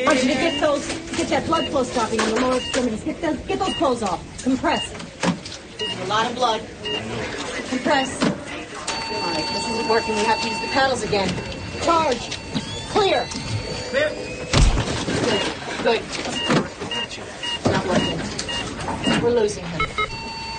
want you to get that blood flow stopping in the lower extremities. Get those clothes off. Compress. A lot of blood. Compress. All right, this isn't working. We have to use the paddles again. Charge. Clear. Clear. Good. Not working. We're losing him.